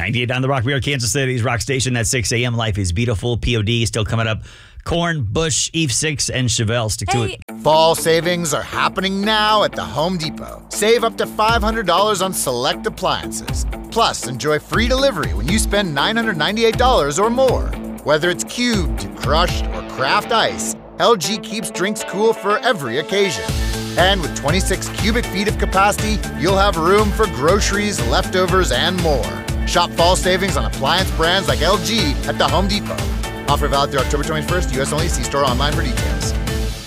98 on the Rock. We are Kansas City's Rock Station at 6 a.m. Life is Beautiful. POD still coming up. Korn, Bush, Eve 6, and Chevelle. Stick to it. Fall savings are happening now at the Home Depot. Save up to $500 on select appliances. Plus, enjoy free delivery when you spend $998 or more. Whether it's cubed, crushed, or craft ice, LG keeps drinks cool for every occasion. And with 26 cubic feet of capacity, you'll have room for groceries, leftovers, and more. Shop fall savings on appliance brands like LG at the Home Depot. Offer valid through October 21st, U.S. only. See store online for details.